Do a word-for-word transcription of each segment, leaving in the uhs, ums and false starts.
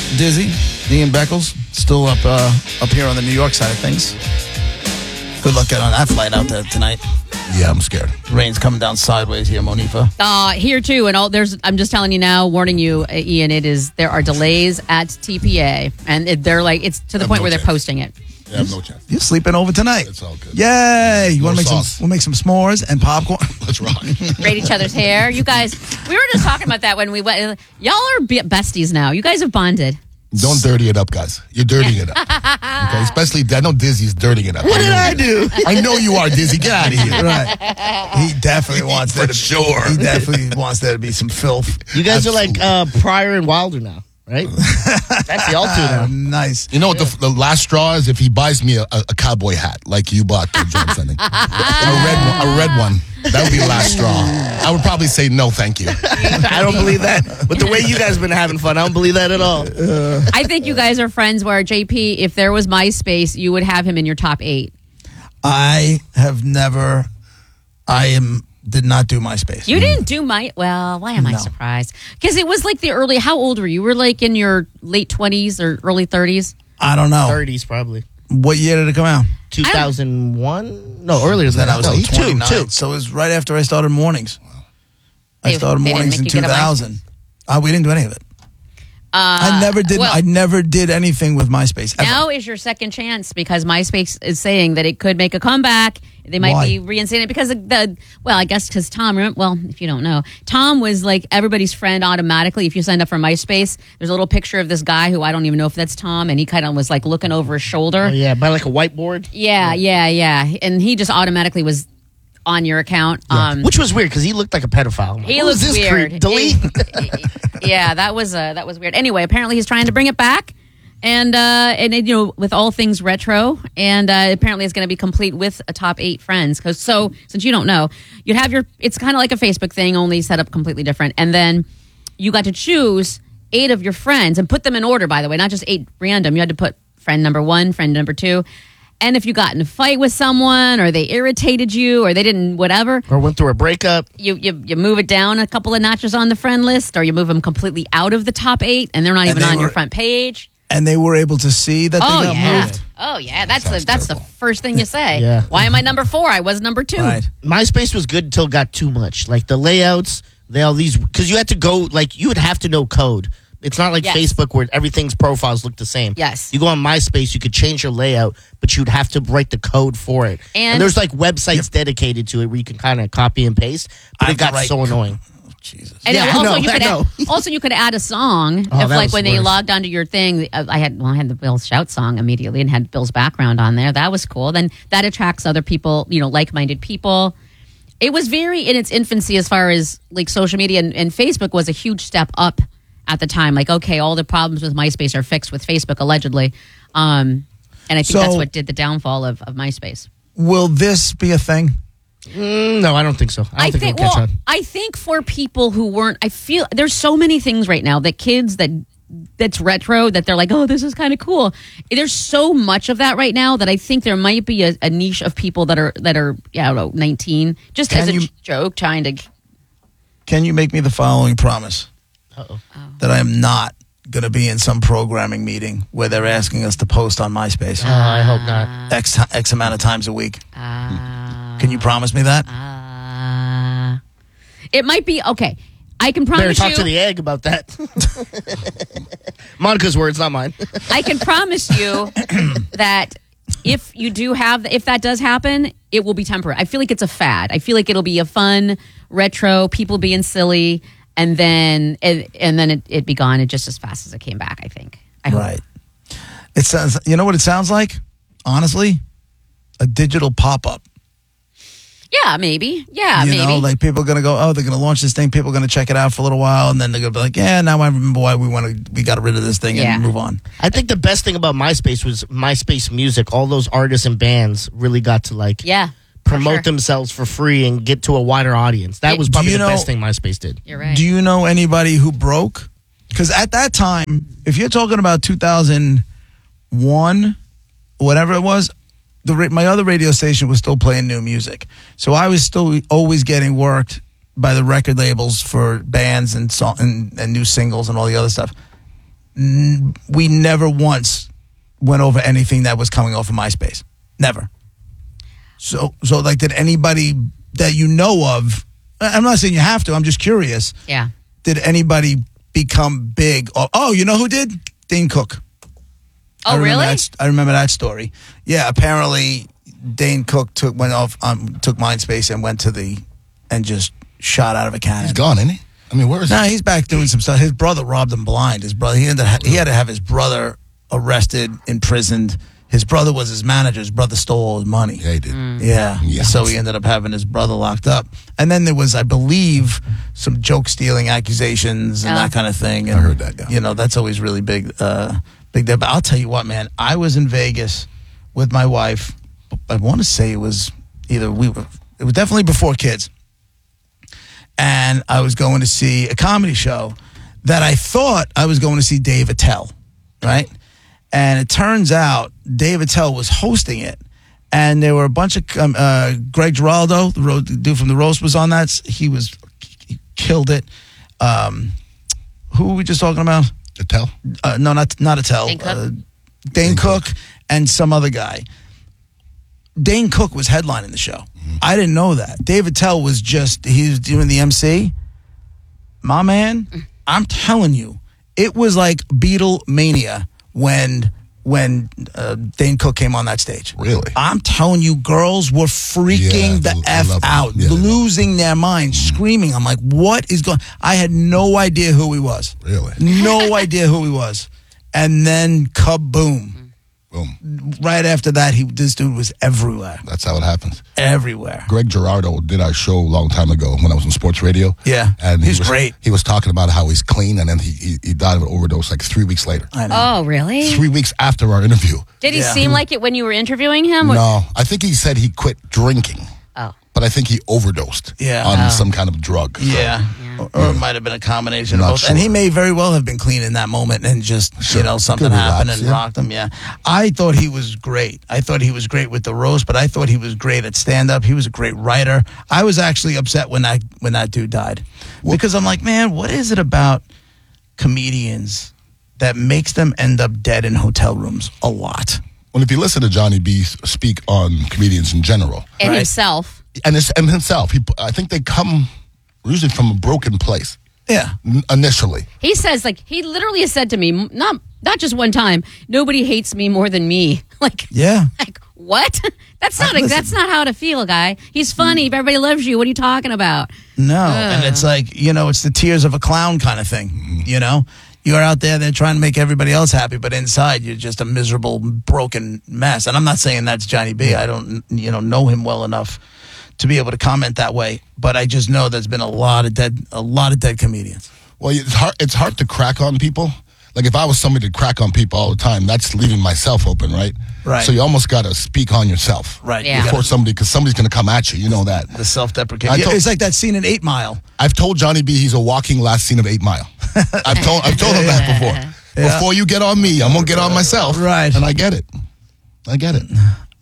Dizzy, Ian Beckles, still up uh, up here on the New York side of things. Good luck getting on that flight out there tonight. Yeah, I'm scared. Rain's coming down sideways here, Monifa. Uh, here too, and all there's. I'm just telling you now, warning you, uh, Ian. It is there are delays at T P A, and it, they're like it's to the point no where chance. they're posting it. I have no chance. You're sleeping over tonight. It's all good. Yay! You No want to make sauce. some? We'll make some s'mores and popcorn. Let's rock. Braid each other's hair. You guys, we were just talking about that when we went. Y'all are be- besties now. You guys have bonded. Don't dirty it up, guys. You're dirtying it up. Okay? Especially, I know Dizzy's dirtying it up. What did I do? I know you are, Dizzy. Get out of here. Right. He definitely wants For there to sure. He definitely wants there to be some filth. You guys are like uh, Pryor and Wilder now, right? That's the all two Ah, now. nice. You know what the, the last straw is? If he buys me a, a, a cowboy hat like you bought to John Sunday. a red one. A red one. That would be the last straw. I would probably say no, thank you. I don't believe that. But the way you guys been having fun, I don't believe that at all. I think you guys are friends. Where J P, if there was MySpace, you would have him in your top eight. I have never. I am. Did not do MySpace. You didn't do my. Well, why am I No. surprised? Because it was like the early. How old were you? You were like in your late twenties or early thirties. I don't know. thirties probably. What year did it come out? two thousand one? No, earlier than Then that. I was no, like two, twenty-nine. two. So it was right after I started mornings. I They- started they didn't mornings in make you two get a thousand. Uh, we didn't do any of it. Uh, I never did. well- I never did anything with MySpace. Ever. Now is your second chance because MySpace is saying that it could make a comeback. They might Why? be reinstating it because of the, well, I guess because Tom, well, if you don't know, Tom was like everybody's friend automatically. If you signed up for MySpace, there's a little picture of this guy who I don't even know if that's Tom, and he kind of was like looking over his shoulder. Oh, yeah, by like a whiteboard. Yeah, yeah, yeah. And he just automatically was on your account. Um, Which was weird because he looked like a pedophile. I'm like, he what looks was this weird. creep? Delete. yeah, that was uh, that was weird. Anyway, apparently he's trying to bring it back, and uh, and you know, with all things retro, and uh, apparently it's going to be complete with a top eight friends. Cause so since you don't know, you'd have your. It's kind of like a Facebook thing, only set up completely different, and then you got to choose eight of your friends and put them in order. By the way, not just eight random. You had to put friend number one, friend number two. And if you got in a fight with someone, or they irritated you, or they didn't, whatever, Or went through a breakup. you, you you move it down a couple of notches on the friend list, or you move them completely out of the top eight, and they're not And even they on your were- front page. And they were able to see that Oh they got yeah, moved. oh yeah. That's the Sounds that's the terrible. first thing you say. Yeah. Why am I number four? I was number two. Right. MySpace was good until it got too much. Like the layouts, they all these, because you had to go, like, you would have to know code. It's not like Yes. Facebook where everything's profiles look the same. Yes. You go on MySpace, you could change your layout, but you'd have to write the code for it. And, And- there's like websites dedicated to it where you can kind of copy and paste, but I it got have to write so annoying. Jesus. And Yeah, I also know, you I could know. add, also you could add a song Oh, if that like was when the they worst. logged onto your thing. uh, I had well I had the Bill's Shout song immediately and had Bill's background on there. That was cool. Then that attracts other people, you know, like-minded people. It was very in its infancy as far as like social media, and, and Facebook was a huge step up at the time. Like, okay, all the problems with MySpace are fixed with Facebook allegedly, um, and I think So- that's what did the downfall of, of MySpace. Will this be a thing? Mm, no, I don't think so. I don't think, it'll catch well, on. I think for people who weren't, I feel there's so many things right now that kids that that's retro that they're like, oh, this is kind of cool. There's so much of that right now that I think there might be a, a niche of people that are that are yeah, I don't know, nineteen, just Can as a you- joke, trying to. Can you make me the following promise? Uh-oh. That I am not going to be in some programming meeting where they're asking us to post on MySpace Oh, I hope not. X, X amount of times a week. Uh, Can you promise me that? uh, it might be okay. I can Better promise talk you. to the egg about that. Monica's words, not mine. I can promise you that if you do have, if that does happen, it will be temporary. I feel like it's a fad. I feel like it'll be a fun retro, people being silly, and then and, and then it, it be gone just as fast as it came back. I think. I hope. Right. It sounds. You know what it sounds like? Honestly, a digital pop-up. Yeah, maybe. Yeah, you maybe. know, like people are gonna go, oh, they're gonna launch this thing. People are gonna check it out for a little while, and then they're gonna be like, yeah, now I remember why we want to. We got rid of this thing Yeah. and move on. I think the best thing about MySpace was MySpace Music. All those artists and bands really got to like yeah, for promote sure. themselves for free and get to a wider audience. That It- was Do probably you the know- best thing MySpace did. You're right. Do you know anybody who broke? Because at that time, if you're talking about two thousand one, whatever it was, the ra- my other radio station was still playing new music. So I was still always getting worked by the record labels for bands and, song, and, and new singles and all the other stuff. n- we never once went over anything that was coming off of MySpace. Never. So, so like, did anybody that you know of? I'm not saying you have to. I'm just curious. Yeah. Did anybody become big? Or, oh, you know who did? Dane Cook. Oh, I remember really? That, I remember that story. Yeah, apparently Dane Cook took went off um, took MySpace and went to the and just shot out of a cannon. He's gone, isn't he? I mean, where is No, he? he's back doing some stuff. His brother robbed him blind. His brother he ended he had to have his brother arrested, imprisoned. His brother was his manager. His brother stole all his money. Yeah, he did. Yeah. Yeah. So he ended up having his brother locked up. And then there was, I believe, some joke stealing accusations and Oh. that kind of thing. And, I heard that, yeah. You know, that's always really big, uh, big there. But I'll tell you what, man, I was in Vegas with my wife. I want to say it was either we were, it was definitely before kids. And I was going to see a comedy show that I thought I was going to see Dave Attell, right? And it turns out Dave Attell was hosting it. And there were a bunch of, um, uh, Greg Giraldo, the, ro- the dude from The Roast was on that. He was, he killed it. Um, who were we just talking about? Attell? Uh, no, not not Attell. Dane Cook? Uh, Dane Cook and some other guy. Dane Cook was headlining the show. I didn't know that. Dave Attell was just, he was doing the M C. My man, I'm telling you, it was like Beatlemania when when uh, Dane Cook came on that stage. Really? I'm telling you, girls were freaking Yeah, the they- they F love him. out, Yeah, they love losing their minds, screaming. I'm like, what is going I had no idea who he was. Really? No idea who he was. And then kaboom. Boom. Right after that, he this dude was everywhere. That's how it happens. Everywhere. Greg Girardo did our show a long time ago when I was in sports radio. Yeah. And he He's was, great. He was talking about how he's clean, and then he, he, he died of an overdose like three weeks later. I know. Oh, really? Three weeks after our interview. Did he Yeah. seem like it when you were interviewing him? No, I think he said he quit drinking, Oh. but I think he overdosed Yeah. on Oh. some kind of drug. So, Yeah. Or, or it might have been a combination of Not both. sure. And he may very well have been clean in that moment and just, Sure. you know, something Could happened relapse, and yeah. rocked him. Yeah. I thought he was great. I thought he was great with the roast, but I thought he was great at stand up. He was a great writer. I was actually upset when that when that dude died. Because I'm like, man, what is it about comedians that makes them end up dead in hotel rooms a lot? Well, if you listen to Johnny B speak on comedians in general, And Right. himself. and, it's, and himself, he, I think they come usually from a broken place Yeah. n- initially. He says, like, he literally has said to me, m- not not just one time, nobody hates me more than me. Like, Yeah. like what? That's not Listen. that's not how to feel, guy. He's funny. Everybody loves you. What are you talking about? No, and it's like, you know, it's the tears of a clown kind of thing, you know? You're out there, they're trying to make everybody else happy, but inside you're just a miserable, broken mess. And I'm not saying that's Johnny B. I don't, you know, know him well enough to be able to comment that way, but I just know there's been a lot of dead, a lot of dead comedians. Well, it's hard, it's hard to crack on people. Like if I was somebody to crack on people all the time, that's leaving myself open, right? Right. So you almost got to speak on yourself. Right. Yeah. You Before gotta- somebody, because somebody's going to come at you. You know that. the self-deprecating. I Yeah, told- it's like that scene in Eight Mile. I've told Johnny B he's a walking last scene of Eight Mile. I've told I've told him that before. Yeah. Before you get on me, I'm gonna get on myself. Right. And I get it. I get it.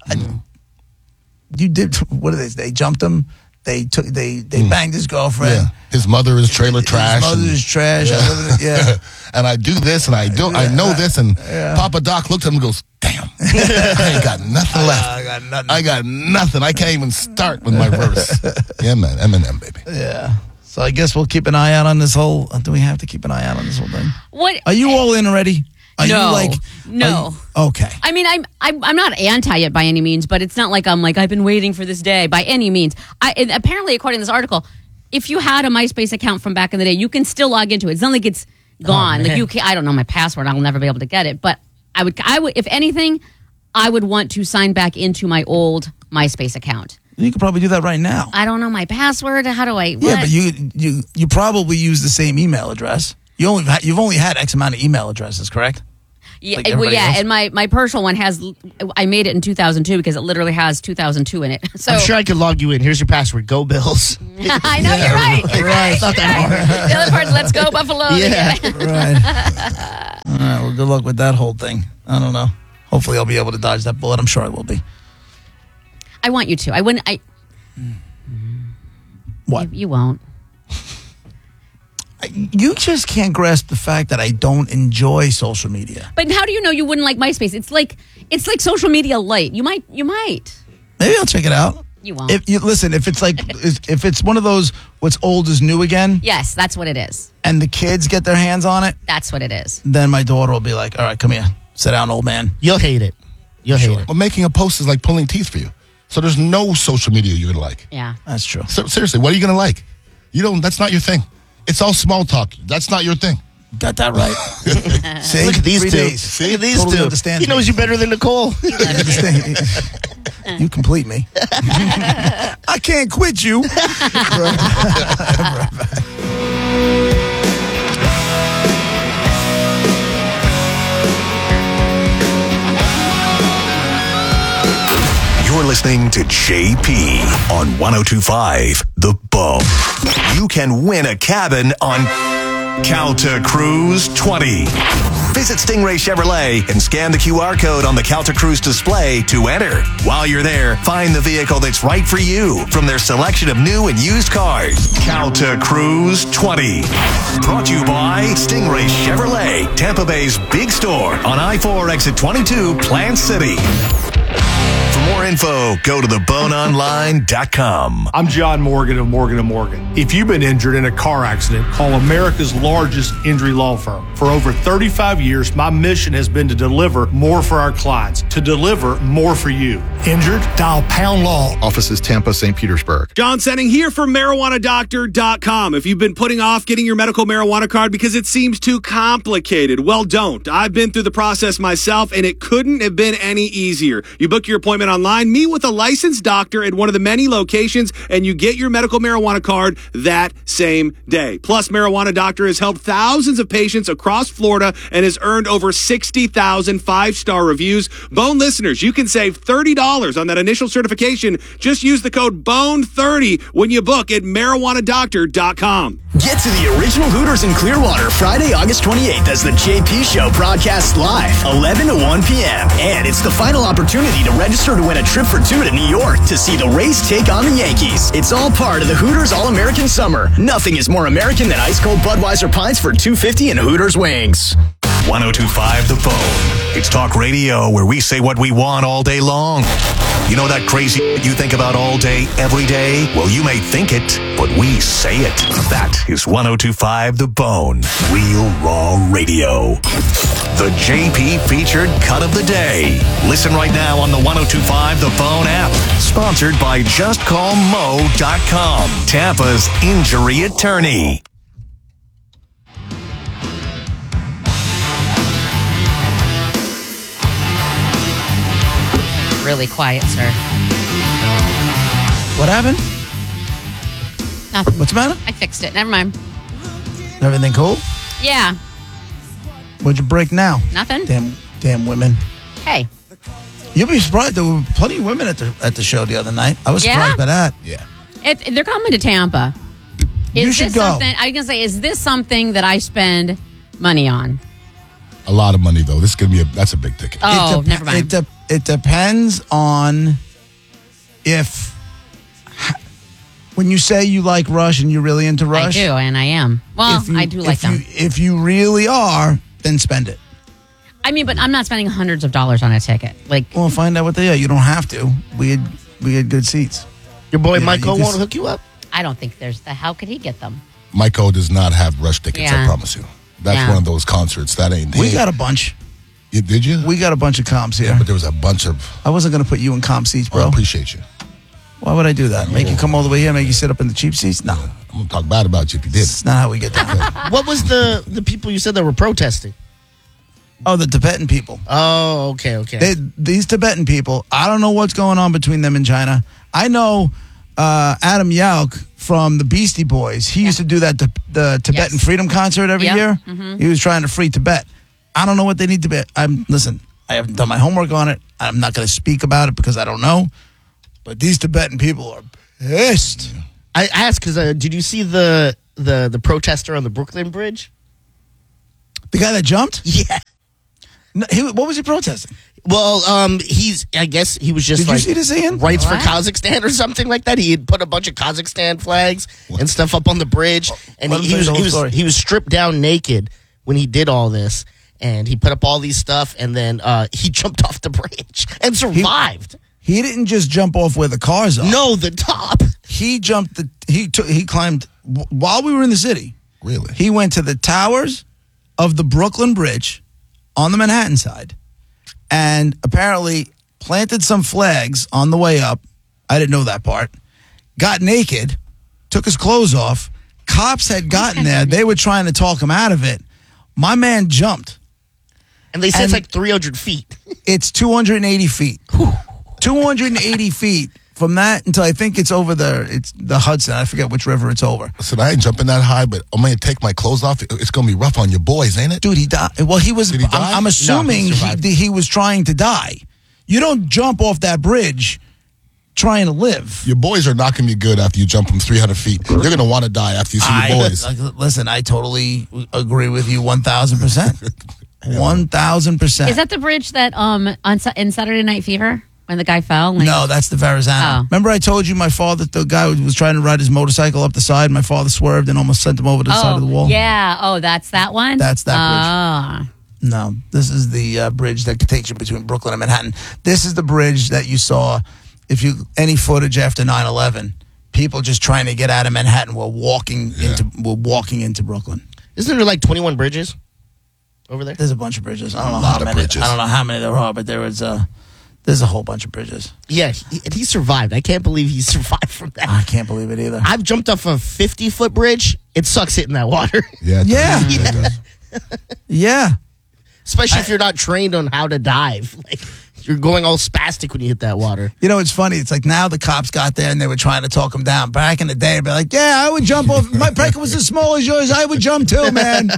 You did, what did they, they jumped him, they took, they, they banged his girlfriend. Yeah. His mother is trailer trash. His mother and- is trash. I live in it- yeah. and I do this and I do I know this and Papa Doc looks at him and goes, damn, I ain't got nothing left. I got nothing. I got nothing. I can't even start with my verse. Yeah, man. Eminem, baby. Yeah. So I guess we'll keep an eye out on this whole. Do we have to keep an eye out on this whole thing? What? Are you all in already? Are No. you like No. are you- okay. I mean, I'm, I'm I'm not anti it by any means, but it's not like I'm like I've been waiting for this day by any means. I and apparently, according to this article, if you had a MySpace account from back in the day, you can still log into it. It's not like it's gone. like man. you, can, I don't know my password. I'll never be able to get it. But I would, I would, if anything, I would want to sign back into my old MySpace account. You could probably do that right now. I don't know my password. How do I? What? Yeah, but you you you probably use the same email address. You only ha- you've only had X amount of email addresses, correct? Yeah, like well, everybody yeah, else? and my, my personal one has. I made it in two thousand two because it literally has two thousand two in it. So I'm sure I could log you in. Here's your password. Go Bills. I know you're right. You're right. It's not that hard. The other part's let's go Buffalo. Yeah. Right. All right. Well, good luck with that whole thing. I don't know. Hopefully, I'll be able to dodge that bullet. I'm sure I will be. I want you to. I wouldn't. I. What? You, you won't. You just can't grasp the fact that I don't enjoy social media. But how do you know you wouldn't like MySpace? It's like it's like social media light. You might, you might. Maybe I'll check it out. You won't. If you listen, if it's like, if it's one of those what's old is new again, Yes, that's what it is. and the kids get their hands on it, That's what it is. then my daughter will be like, "All right, come here, sit down, old man." You'll hate it. You'll hate it. Well, making a post is like pulling teeth for you. So there's no social media you're gonna like. Yeah. That's true. So, seriously, what are you gonna like? You don't. That's not your thing. It's all small talk. That's not your thing. Got that right. See, Look at these Three two. days. Look at these Totally two. understands He me. knows you better than Nicole. Understand. You complete me. I can't quit you. You're listening to J P on ten twenty-five The Bone. You can win a cabin on Calta Cruise twenty. Visit Stingray Chevrolet and scan the Q R code on the Calta Cruise display to enter. While you're there, find the vehicle that's right for you from their selection of new and used cars. Calta Cruise twenty. Brought to you by Stingray Chevrolet, Tampa Bay's big store on I four exit twenty-two, Plant City. For more info, go to the bone online dot com. I'm John Morgan of Morgan and Morgan. If you've been injured in a car accident, call America's largest injury law firm. For over thirty-five years, my mission has been to deliver more for our clients, to deliver more for you. Injured? Dial Pound Law. Offices Tampa, Saint Petersburg. John Senning here for marijuana doctor dot com. If you've been putting off getting your medical marijuana card because it seems too complicated, well, don't. I've been through the process myself, and it couldn't have been any easier. You book your appointment online, meet with a licensed doctor at one of the many locations, and you get your medical marijuana card that same day. Plus, Marijuana Doctor has helped thousands of patients across Florida and has earned over sixty thousand five-star reviews. Bone listeners, you can save thirty dollars on that initial certification. Just use the code B O N E thirty when you book at marijuana doctor dot com. Get to the original Hooters in Clearwater Friday, August twenty-eighth as the J P Show broadcasts live, eleven to one p.m. And it's the final opportunity to register to win a trip for two to New York to see the Rays take on the Yankees. It's all part of the Hooters All-American Summer. Nothing is more American than ice-cold Budweiser pints for two dollars and fifty cents and Hooters wings. ten twenty-five The Bone. It's talk radio where we say what we want all day long. You know that crazy you think about all day, every day? Well, you may think it, but we say it. That is ten twenty-five The Bone. Real raw radio. The J P featured cut of the day. Listen right now on the ten twenty-five The Bone app. Sponsored by just call mo dot com, Tampa's injury attorney. Really quiet, sir. What happened? Nothing. What's the matter? I fixed it. Never mind. Everything cool? Yeah. What'd you break now? Nothing. Damn, damn women. Hey. You'll be surprised. There were plenty of women at the at the show the other night. I was Yeah? surprised by that. Yeah. If, if they're coming to Tampa, is You should this go. something? I was gonna say, is this something that I spend money on? A lot of money though. This is gonna be a. That's a big ticket. Oh, It dep- never mind. It, de- it depends on if when you say you like Rush and you're really into I Rush. do, and I am. Well, if you- I do like if them. You, if you really are, then spend it. I mean, but I'm not spending hundreds of dollars on a ticket. Like, Well, find out what they are. You don't have to. We had we had good seats. Your boy Yeah, Michael you won't just- hook you up? I don't think there's the. How could he get them? Michael does not have Rush tickets. I Yeah. promise you. That's Yeah. one of those concerts that ain't. We hey, got a bunch. you- Did you? We got a bunch of comps here. Yeah, but there was a bunch of. I wasn't going to put you in comp seats, I bro. appreciate you. Why would I do that? Make you come all the way here, make you sit up in the cheap seats? No, I'm gonna talk bad about you if you did. it's not how we get down. What was the the people you said that were protesting? Oh, the Tibetan people. Oh, okay, okay. They, these Tibetan people, I don't know what's going on between them and China. I know uh, Adam Yauch from the Beastie Boys. He used to do that the, the Tibetan Yes. Freedom Concert every Yeah. year. Mhm. He was trying to free Tibet. I don't know what they need to be. I'm listen. I haven't done my homework on it. I'm not going to speak about it because I don't know. But these Tibetan people are pissed. I asked because uh, did you see the, the the protester on the Brooklyn Bridge? The guy that jumped. Yeah. No, he, what was he protesting? Well, um, he's. I guess he was just Did you like see this, Ian? rights What? for Kazakhstan or something like that. He had put a bunch of Kazakhstan flags and stuff up on the bridge, and let he, him he was tell he the was whole story. he was stripped down naked when he did all this, and he put up all these stuff, and then uh, he jumped off the bridge and survived. He didn't just jump off where the cars are. No, the top. He jumped the he took he climbed w- while we were in the city. Really? He went to the towers of the Brooklyn Bridge on the Manhattan side and apparently planted some flags on the way up. I didn't know that part. Got naked, took his clothes off. Cops had gotten there. They were trying to talk him out of it. My man jumped. And they said And- it's like three hundred feet. It's two hundred eighty feet. two hundred eighty feet from that until I think it's over the it's the Hudson. I forget which river it's over. Listen, I ain't jumping that high, but I'm going to take my clothes off. It's going to be rough on your boys, ain't it? Dude, he died. Well, he was. Did he die? I'm, I'm No, assuming he he, survived. he was trying to die. You don't jump off that bridge trying to live. Your boys are not going to be good after you jump from three hundred feet. You're going to want to die after you see I, your boys. like, listen, I totally agree with you one thousand percent. one thousand percent. Is that the bridge that um on Sa- in Saturday Night Fever when the guy fell? Like, No, that's the Verrazano. Oh. Remember I told you my father, the guy was trying to ride his motorcycle up the side. My father swerved and almost sent him over to the oh, side of the wall. Yeah. Oh, that's that one. That's that Ah. No, this is the uh, bridge that takes you between Brooklyn and Manhattan. This is the bridge that you saw. If you any footage after nine eleven, people just trying to get out of Manhattan were walking Yeah. into were walking into Brooklyn. Isn't there like twenty-one bridges over there? There's a bunch of bridges. I don't know A lot how of many. bridges. I don't know how many there are, but there was a there's a whole bunch of bridges. Yeah, he, and he survived. I can't believe he survived from that. I can't believe it either. I've jumped off a fifty-foot bridge. It sucks hitting that water, Yeah. it Yeah. does. It does. Yeah. especially if you're not trained on how to dive. Like you're going all spastic when you hit that water. You know, it's funny. It's like now the cops got there and they were trying to talk him down. Back in the day, they'd be like, yeah, I would jump off. My pecker was as small as yours. I would jump too, man.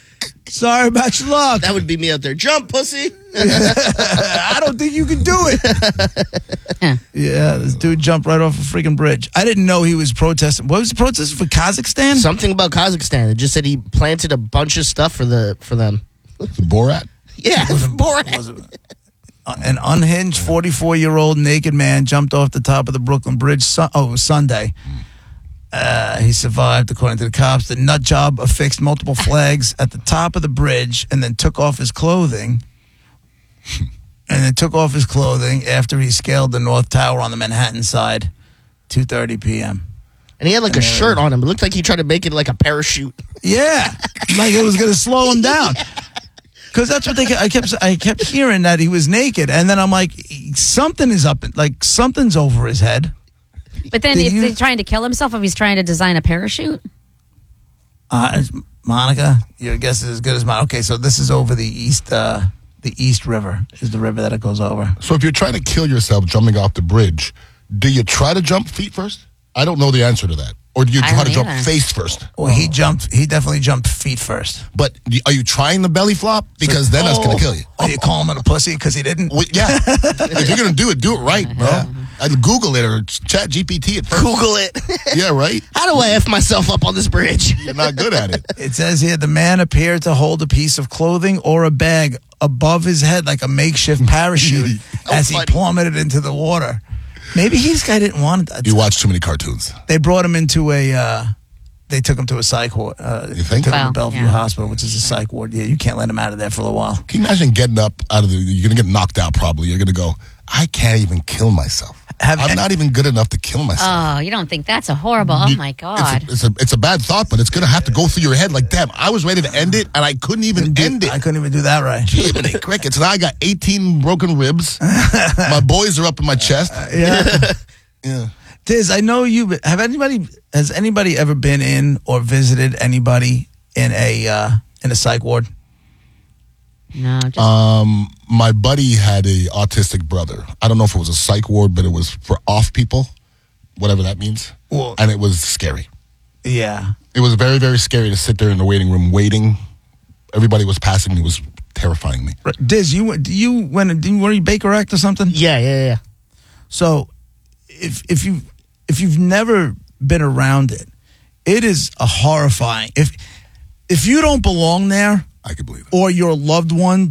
Sorry about your luck. That would be me out there. Jump, pussy. I don't think you can do it. Yeah, this dude jumped right off a freaking bridge. I didn't know he was protesting. What was the protest for Kazakhstan? Something about Kazakhstan. It just said he planted a bunch of stuff for the for them. Borat. Yeah, Borat. Was it- An unhinged forty-four-year-old naked man jumped off the top of the Brooklyn Bridge. Su- oh, it was Sunday. Uh, he survived, according to the cops. The nut job affixed multiple flags at the top of the bridge and then took off his clothing. and then took off his clothing after he scaled the North Tower on the Manhattan side, two thirty p.m. And he had like a shirt on him. It looked like he tried to make it like a parachute. Yeah, like it was going to slow him down. Because that's what they. I kept. I kept hearing that he was naked, and then I'm like, something is up. Like something's over his head. But then, Did if you- he's trying to kill himself, if he's trying to design a parachute, Uh, Monica, your guess is as good as mine. Okay, so this is over the east. Uh, the East River is the river that it goes over. So if you're trying to kill yourself jumping off the bridge, do you try to jump feet first? I don't know the answer to that. Or do you I try don't to jump either. face first? Well, he jumped. He definitely jumped feet first. But do- are you trying the belly flop? Because then that's going to kill you. Oh, you call him a pussy because he didn't? Well, yeah. If you're going to do it, do it right, bro. I'd Google it or chat G P T it first. Google it. Yeah, right? How do I F myself up on this bridge? You're not good at it. It says here the man appeared to hold a piece of clothing or a bag above his head like a makeshift parachute as he funny. plummeted into the water. Maybe this guy didn't want it. You watch too many cartoons. They brought him into a. Uh, they took him to a psych ward. Uh, You think? Took him Wow, to Bellevue yeah. Hospital, which is a psych ward. Yeah, you can't let him out of there for a while. Can you imagine getting up out of the, you're going to get knocked out probably. You're going to go, I can't even kill myself. Have- I'm not even good enough to kill myself. oh, you don't think that's a horrible? Oh You- my god! It's a, it's a it's a bad thought, but it's going to have to go through your head like, damn, I was ready to end it, and I couldn't even Do- end it. I couldn't even do that right. Jiminy crickets. Now I got eighteen broken ribs. My boys are up in my chest. Yeah. Yeah. Tiz, I know you. but Have anybody? Has anybody ever been in or visited anybody in a uh, in a psych ward? no, just, Um, my buddy had a autistic brother. I don't know if it was a psych ward, but it was for off people, whatever that means. Well- and it was scary. Yeah. It was very, very scary to sit there in the waiting room waiting. Everybody was passing me. It was terrifying me. Diz, you went- do you went? Did you, were you Baker Act or something? Yeah, yeah, yeah. So, if if you if you've never been around it, it is a horrifying. If if you don't belong there, I could believe it. or your loved one